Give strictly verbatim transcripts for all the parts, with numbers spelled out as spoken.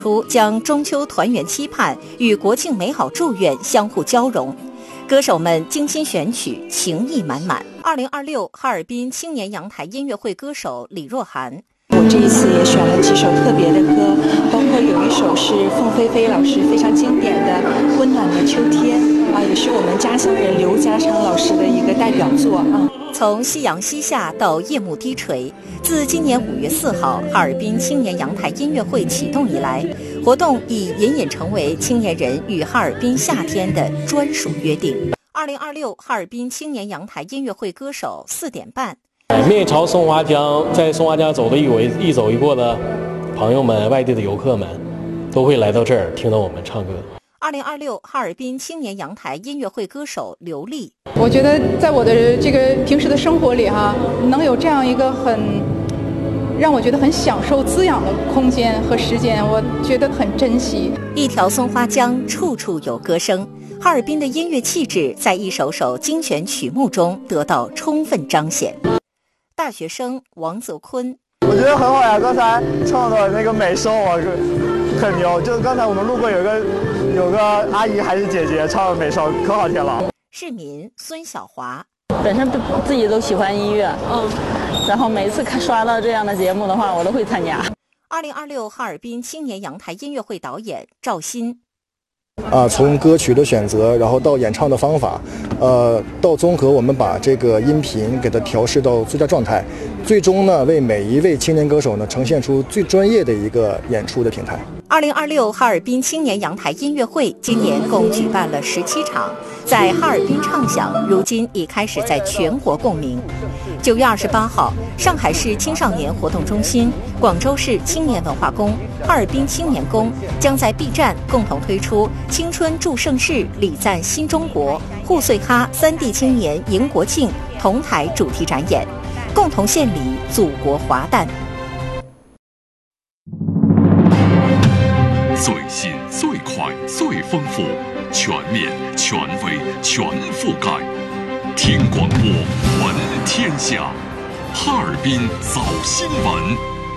将中秋团圆期盼与国庆美好祝愿相互交融，歌手们精心选曲，情意满满。二零二六哈尔滨青年阳台音乐会歌手李若涵。 我这一次也选了几首特别的歌，包括有一首是凤飞飞老师非常经典的《温暖的秋天》啊，也是我们家乡人刘家昌老师的一个代表作啊。 从夕阳西下到夜幕低垂，自今年五月四号哈尔滨青年阳台音乐会启动以来，活动已隐隐成为青年人与哈尔滨夏天的专属约定。二零二六哈尔滨青年阳台音乐会歌手四点半。 面朝松花江，在松花江走的一回一走一过的朋友们，外地的游客们，都会来到这儿听到我们唱歌。 二零二六哈尔滨青年阳台音乐会歌手刘丽。 我觉得在我的这个平时的生活里哈，能有这样一个很让我觉得很享受滋养的空间和时间，我觉得很珍惜。 一条松花江，处处有歌声。哈尔滨的音乐气质在一首首精选曲目中得到充分彰显。大学生王泽坤， 我觉得很好呀，刚才唱的那个美声我很牛，就是刚才我们路过有个有个阿姨还是姐姐唱的美声可好听了。 市民孙小华， 本身自己都喜欢音乐，嗯，然后每次看刷到这样的节目的话，我都会参加。 二零二六哈尔滨青年阳台音乐会导演赵鑫。 啊，从歌曲的选择，然后到演唱的方法，呃，到综合我们把这个音频给它调试到最佳状态，最终呢，为每一位青年歌手呢呈现出最专业的一个演出的平台。 二零二六哈尔滨青年阳台音乐会今年共举办了十七场，在哈尔滨唱响，如今已开始在全国共鸣。九月二十八号，上海市青少年活动中心、广州市青年文化宫、哈尔滨青年宫将在 B 站共同推出青春祝盛世，礼赞新中国，互穗哈三 D 青年迎国庆同台主题展演，共同献礼祖国华诞。 最新最快最丰富，全面权威全覆盖，听广播闻天下，哈尔滨早新闻。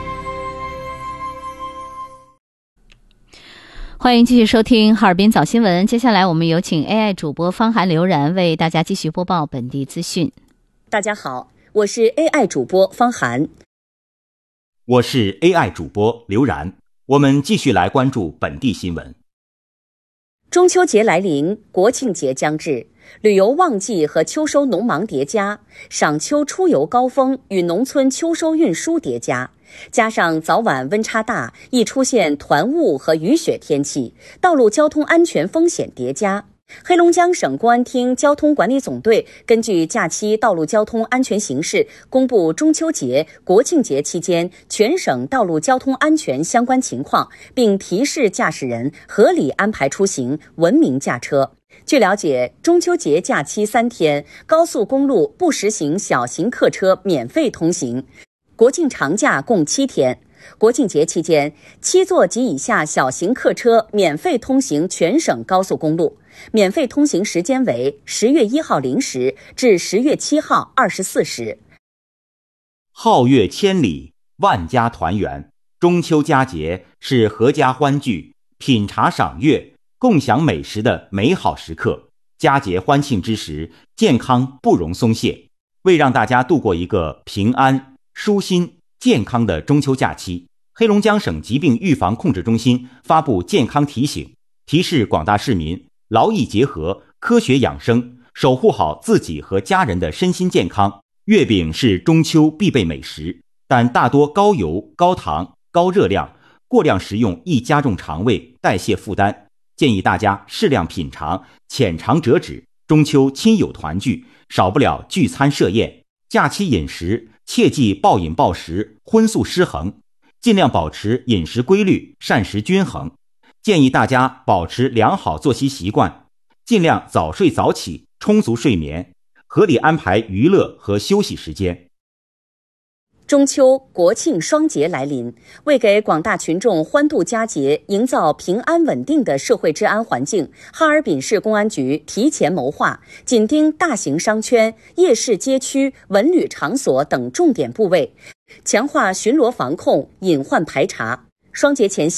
欢迎继续收听哈尔滨早新闻，接下来我们有请 A I 主播方涵、刘然为大家继续播报本地资讯。 大家好，我是 A I 主播方涵。 我是 A I 主播刘然。我们继续来关注本地新闻。 中秋节来临，国庆节将至，旅游旺季和秋收农忙叠加，赏秋出游高峰与农村秋收运输叠加，加上早晚温差大，易出现团雾和雨雪天气，道路交通安全风险叠加。黑龙江省公安厅交通管理总队根据假期道路交通安全形势，公布中秋节、国庆节期间全省道路交通安全相关情况，并提示驾驶人合理安排出行，文明驾车。据了解，中秋节假期三天，高速公路不实行小型客车免费通行；国庆长假共七天。国庆节期间，七座及以下小型客车免费通行全省高速公路，免费通行时间为十月一号零时至十月七号二十四时。 皓月千里，万家团圆。中秋佳节是阖家欢聚、品茶赏月、共享美食的美好时刻。佳节欢庆之时，健康不容松懈。为让大家度过一个平安、舒心、健康的中秋假期，黑龙江省疾病预防控制中心发布健康提醒，提示广大市民劳逸结合、科学养生，守护好自己和家人的身心健康。月饼是中秋必备美食，但大多高油、高糖、高热量，过量食用易加重肠胃代谢负担，建议大家适量品尝，浅尝辄止。中秋亲友团聚，少不了聚餐设宴，假期饮食切忌暴饮暴食、荤素失衡，尽量保持饮食规律、膳食均衡。建议大家保持良好作息习惯，尽量早睡早起，充足睡眠，合理安排娱乐和休息时间。 中秋、国庆双节来临，为给广大群众欢度佳节，营造平安稳定的社会治安环境，哈尔滨市公安局提前谋划，紧盯大型商圈、夜市街区、文旅场所等重点部位，强化巡逻防控、隐患排查。双节前夕，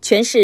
全市